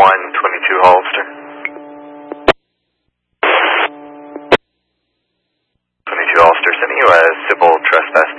22 Hollister. 22 Hollister, sending you a civil trespass